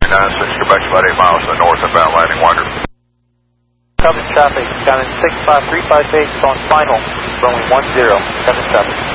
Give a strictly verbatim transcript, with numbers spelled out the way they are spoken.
nine six, Quebec, about eight miles to the north of Bound Landing Winder. Common traffic, Common six five three five eight, on final, runway one zero, seven seven.